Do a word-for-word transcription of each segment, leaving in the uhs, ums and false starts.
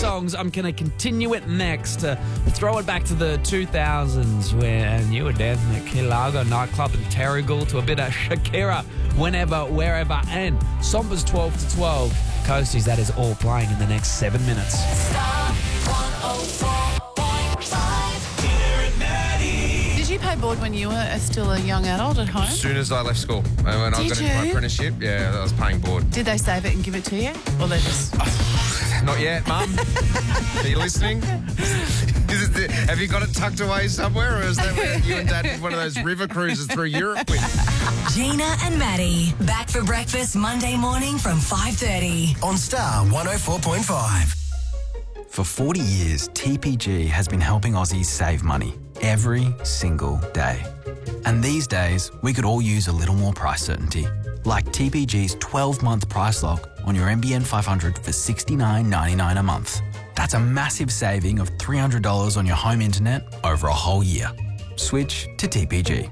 songs. I'm going to continue it next. Uh, we'll throw it back to the two thousands where you were dancing at Key Largo nightclub in Terrigal to a bit of Shakira, whenever, wherever, and Sombra's twelve to twelve. Coasties, that is all playing in the next seven minutes. Star one oh four point five. Tina and Maddie. Did you pay board when you were still a young adult at home? As soon as I left school, uh, when I Did got into my you? apprenticeship, yeah, I was paying board. Did they save it and give it to you? Or they just... Not yet, Mum. Are you listening? Is it the, have you got it tucked away somewhere, or is that where you and Dad did one of those river cruises through Europe with? Gina and Maddie, back for breakfast Monday morning from five thirty. On Star one oh four point five. For forty years, T P G has been helping Aussies save money every single day. And these days, we could all use a little more price certainty, like T P G's twelve-month price lock on your N B N five hundred for sixty-nine ninety-nine a month. That's a massive saving of three hundred dollars on your home internet over a whole year. Switch to T P G.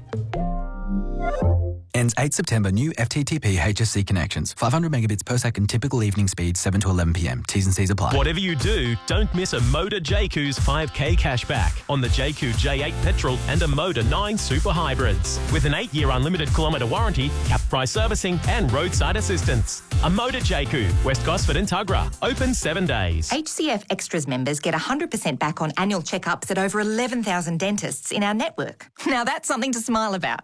Ends eighth September. New F T T P H S C connections. five hundred megabits per second. Typical evening speed seven to eleven p m. T's and C's apply. Whatever you do, don't miss a Motor J Q's five K cashback on the J Q J eight petrol and a Motor nine super hybrids. With an eight-year unlimited kilometre warranty, capped price servicing and roadside assistance. A Motor J Q, West Gosford and Tuggerah. Open seven days. H C F Extras members get one hundred percent back on annual checkups at over eleven thousand dentists in our network. Now that's something to smile about.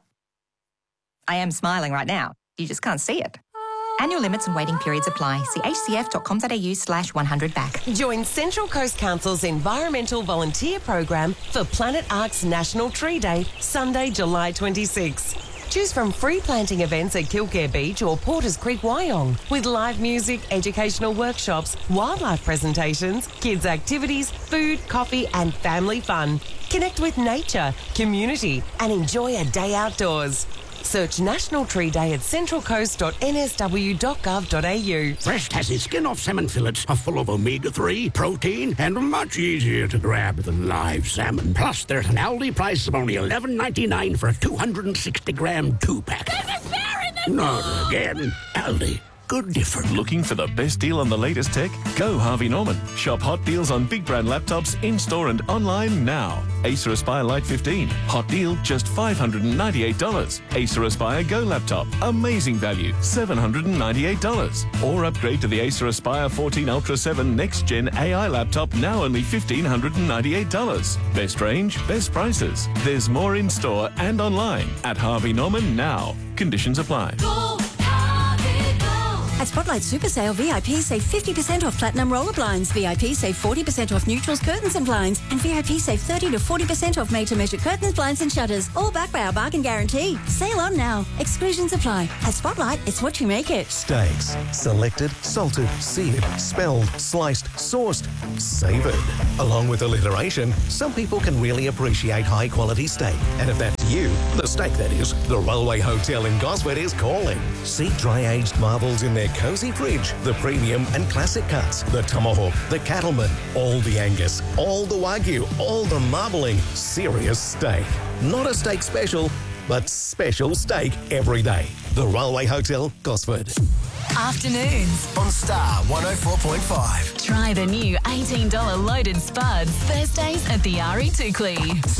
I am smiling right now. You just can't see it. Annual limits and waiting periods apply. See h c f dot com dot a u slash one hundred back. Join Central Coast Council's Environmental Volunteer Program for Planet Ark's National Tree Day, Sunday, July twenty-sixth. Choose from free planting events at Kilcare Beach or Porters Creek, Wyong, with live music, educational workshops, wildlife presentations, kids' activities, food, coffee and family fun. Connect with nature, community and enjoy a day outdoors. Search National Tree Day at central coast dot n s w dot gov dot a u. Fresh Tassie skin-off salmon fillets are full of omega three, protein, and much easier to grab than live salmon. Plus, they're at an Aldi price of only eleven ninety-nine for a two hundred sixty gram two-pack. There's a bear in the Not again. Aldi. Good different. Looking for the best deal on the latest tech? Go Harvey Norman. Shop hot deals on big brand laptops in-store and online now. Acer Aspire Lite fifteen. Hot deal, just five hundred ninety-eight dollars. Acer Aspire Go laptop. Amazing value, seven hundred ninety-eight dollars. Or upgrade to the Acer Aspire fourteen Ultra seven Next Gen A I laptop, now only one thousand five hundred ninety-eight dollars. Best range, best prices. There's more in-store and online at Harvey Norman now. Conditions apply. Go, Harvey, go. At Spotlight Super Sale, V I P save fifty percent off platinum roller blinds, V I P save forty percent off neutrals, curtains and blinds, and V I P save thirty to forty percent off made-to-measure curtains, blinds and shutters, all backed by our bargain guarantee. Sale on now. Exclusions apply. At Spotlight, it's what you make it. Steaks. Selected, salted, seared, spelled, sliced, sourced, savoured. Along with alliteration, some people can really appreciate high-quality steak. And if that's you, the steak that is, the Railway Hotel in Gosford is calling. See dry-aged marvels in their cosy fridge, the premium and classic cuts, the tomahawk, the cattleman, all the Angus, all the Wagyu, all the marbling. Serious steak. Not a steak special, but special steak every day. The Railway Hotel, Gosford. Afternoons. On Star one oh four point five. Try the new eighteen dollars loaded spuds Thursdays at the R E Tukley.